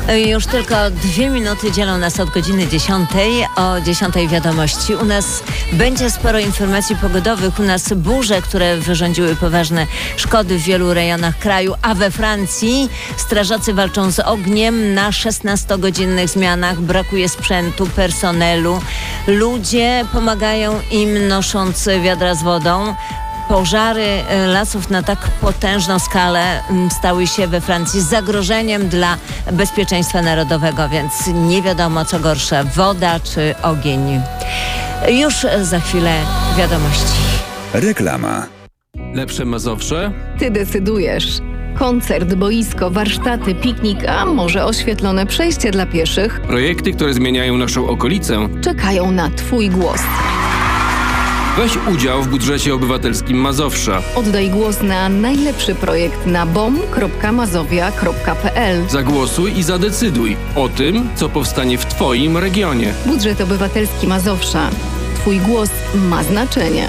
Już tylko 2 minuty dzielą nas od godziny 10. O 10 wiadomości. U nas będzie sporo informacji pogodowych. U nas burze, które wyrządziły poważne szkody w wielu rejonach kraju, a we Francji strażacy walczą z ogniem na 16-godzinnych zmianach. Brakuje sprzętu, personelu. Ludzie pomagają im, nosząc wiadra z wodą. Pożary lasów na tak potężną skalę stały się we Francji zagrożeniem dla bezpieczeństwa narodowego, więc nie wiadomo co gorsze, woda czy ogień. Już za chwilę wiadomości. Reklama. Lepsze Mazowsze? Ty decydujesz. Koncert, boisko, warsztaty, piknik, a może oświetlone przejście dla pieszych? Projekty, które zmieniają naszą okolicę. Czekają na Twój głos. Weź udział w budżecie obywatelskim Mazowsza. Oddaj głos na najlepszy projekt na bom.mazowia.pl. Zagłosuj i zadecyduj o tym, co powstanie w Twoim regionie. Budżet obywatelski Mazowsza. Twój głos ma znaczenie.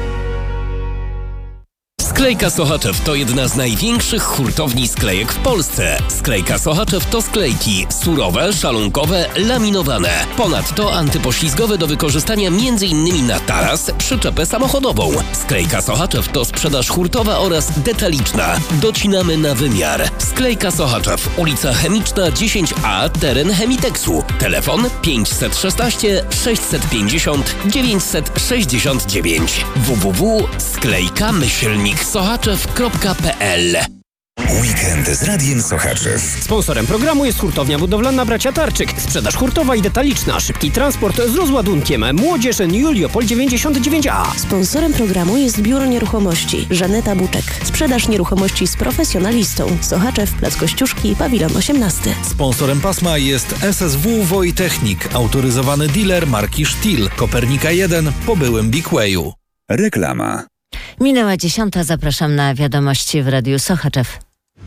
Sklejka Sochaczew to jedna z największych hurtowni sklejek w Polsce. Sklejka Sochaczew to sklejki surowe, szalunkowe, laminowane. Ponadto antypoślizgowe do wykorzystania m.in. na taras, przyczepę samochodową. Sklejka Sochaczew to sprzedaż hurtowa oraz detaliczna. Docinamy na wymiar. Sklejka Sochaczew, ulica Chemiczna 10A, teren Chemiteksu. Telefon 516 650 969. www.sklejka-sochaczew.pl. Weekend z Radiem Sochaczew. Sponsorem programu jest hurtownia budowlana Bracia Tarczyk. Sprzedaż hurtowa i detaliczna, szybki transport z rozładunkiem. Młodzież Juliopol 99A. Sponsorem programu jest Biuro Nieruchomości Żaneta Buczek. Sprzedaż nieruchomości z profesjonalistą. Sochaczew, Plac Kościuszki, Pawilon 18. Sponsorem pasma jest SSW Wojtechnik, autoryzowany dealer marki Stihl, Kopernika 1 po byłym Big Wayu. Reklama. Minęła 10. Zapraszam na wiadomości w Radiu Sochaczew.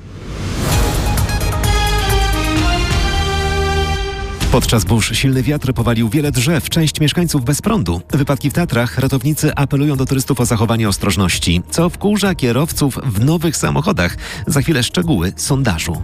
Podczas burz silny wiatr powalił wiele drzew, część mieszkańców bez prądu. Wypadki w Tatrach, ratownicy apelują do turystów o zachowanie ostrożności. Co wkurza kierowców w nowych samochodach? Za chwilę szczegóły sondażu.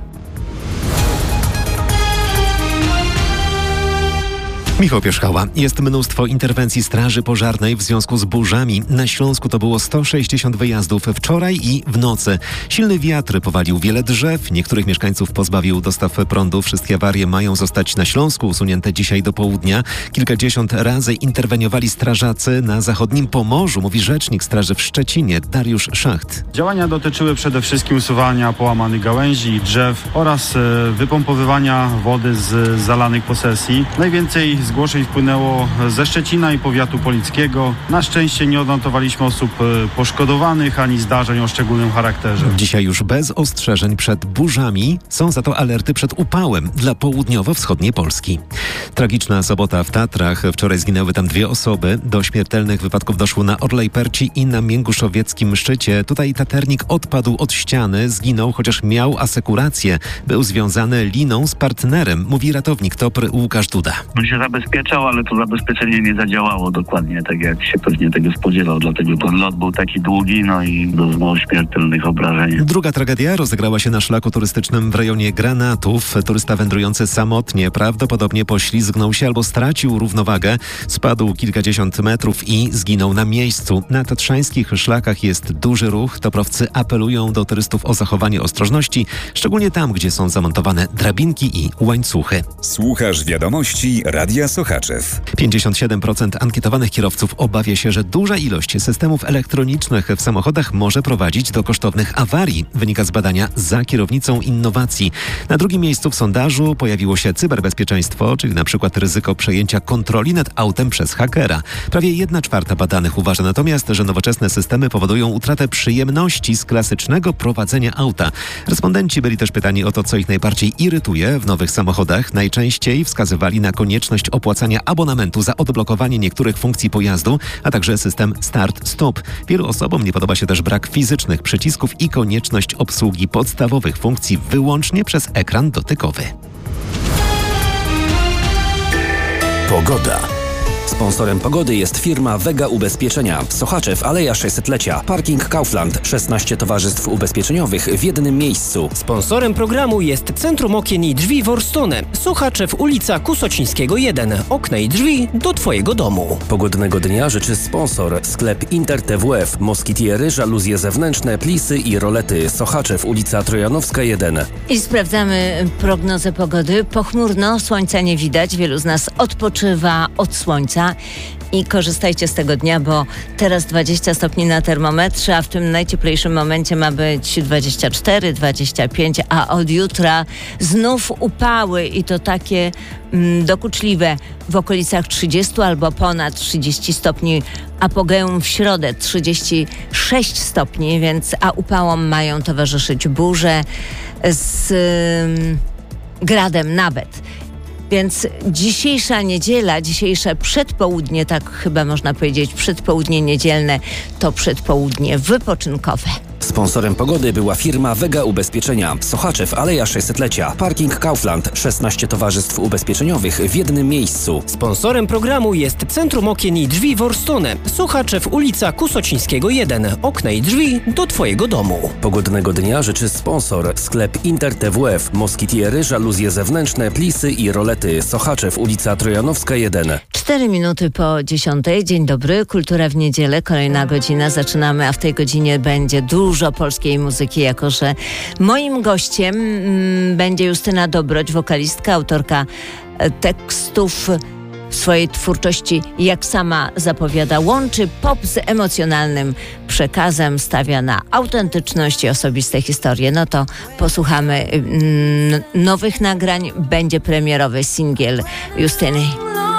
Michał Pierzchała. Jest mnóstwo interwencji Straży Pożarnej w związku z burzami. Na Śląsku to było 160 wyjazdów wczoraj i w nocy. Silny wiatr powalił wiele drzew, niektórych mieszkańców pozbawił dostaw prądu. Wszystkie awarie mają zostać na Śląsku usunięte dzisiaj do południa. Kilkadziesiąt razy interweniowali strażacy na zachodnim Pomorzu, mówi rzecznik Straży w Szczecinie Dariusz Szacht. Działania dotyczyły przede wszystkim usuwania połamanych gałęzi i drzew oraz wypompowywania wody z zalanych posesji. Najwięcej zgłoszeń wpłynęło ze Szczecina i powiatu polickiego. Na szczęście nie odnotowaliśmy osób poszkodowanych ani zdarzeń o szczególnym charakterze. Dzisiaj już bez ostrzeżeń przed burzami, są za to alerty przed upałem dla południowo-wschodniej Polski. Tragiczna sobota w Tatrach. Wczoraj zginęły tam 2 osoby. Do śmiertelnych wypadków doszło na Orlej Perci i na Mięguszowieckim Szczycie. Tutaj taternik odpadł od ściany, zginął, chociaż miał asekurację. Był związany liną z partnerem, mówi ratownik TOPR Łukasz Duda. On się zabezpieczał, ale to zabezpieczenie nie zadziałało dokładnie tak, jak się pewnie tego spodziewał. Dlatego ten lot był taki długi, no i doznał śmiertelnych obrażeń. Druga tragedia rozegrała się na szlaku turystycznym w rejonie Granatów. Turysta wędrujący samotnie prawdopodobnie poślizgnął się albo stracił równowagę. Spadł kilkadziesiąt metrów i zginął na miejscu. Na tatrzańskich szlakach jest duży ruch. Toprowcy apelują do turystów o zachowanie ostrożności, szczególnie tam, gdzie są zamontowane drabinki i łańcuchy. Słuchasz wiadomości Radia Sochaczew. 57% ankietowanych kierowców obawia się, że duża ilość systemów elektronicznych w samochodach może prowadzić do kosztownych awarii. Wynika z badania Za kierownicą innowacji. Na drugim miejscu w sondażu pojawiło się cyberbezpieczeństwo, czyli na przykład ryzyko przejęcia kontroli nad autem przez hakera. Prawie 1/4 badanych uważa natomiast, że nowoczesne systemy powodują utratę przyjemności z klasycznego prowadzenia auta. Respondenci byli też pytani o to, co ich najbardziej irytuje w nowych samochodach. Najczęściej wskazywali na konieczność opłacania abonamentu za odblokowanie niektórych funkcji pojazdu, a także system start-stop. Wielu osobom nie podoba się też brak fizycznych przycisków i konieczność obsługi podstawowych funkcji wyłącznie przez ekran dotykowy. Pogoda. Sponsorem pogody jest firma Vega Ubezpieczenia. Sochaczew, Aleja 600-lecia. Parking Kaufland. 16 towarzystw ubezpieczeniowych w jednym miejscu. Sponsorem programu jest Centrum Okien i Drzwi Worstone. Sochaczew, ulica Kusocińskiego 1. Okna i drzwi do Twojego domu. Pogodnego dnia życzy sponsor. Sklep Inter TWF. Moskitiery, żaluzje zewnętrzne, plisy i rolety. Sochaczew, ulica Trojanowska 1. I sprawdzamy prognozę pogody. Pochmurno, słońca nie widać. Wielu z nas odpoczywa od słońca. I korzystajcie z tego dnia, bo teraz 20 stopni na termometrze, a w tym najcieplejszym momencie ma być 24, 25, a od jutra znów upały i to takie dokuczliwe w okolicach 30 albo ponad 30 stopni. Apogeum w środę 36 stopni, a upałom mają towarzyszyć burze z gradem nawet. Więc dzisiejsza niedziela, dzisiejsze przedpołudnie, tak chyba można powiedzieć, przedpołudnie niedzielne, to przedpołudnie wypoczynkowe. Sponsorem pogody była firma Vega Ubezpieczenia. Sochaczew, Aleja 600-lecia. Parking Kaufland. 16 towarzystw ubezpieczeniowych w jednym miejscu. Sponsorem programu jest Centrum Okien i Drzwi Worstone. Sochaczew, ulica Kusocińskiego 1. Okna i drzwi do Twojego domu. Pogodnego dnia życzy sponsor. Sklep Inter TWF. Moskitiery, żaluzje zewnętrzne, plisy i rolety. Sochaczew, ulica Trojanowska 1. 4 minuty po 10. Dzień dobry. Kultura w niedzielę. Kolejna godzina. Zaczynamy, a w tej godzinie będzie dużo polskiej muzyki, jako że moim gościem będzie Justyna Dobroć, wokalistka, autorka tekstów. W swojej twórczości, jak sama zapowiada, łączy pop z emocjonalnym przekazem, stawia na autentyczność i osobiste historie. No to posłuchamy nowych nagrań. Będzie premierowy singiel Justyny.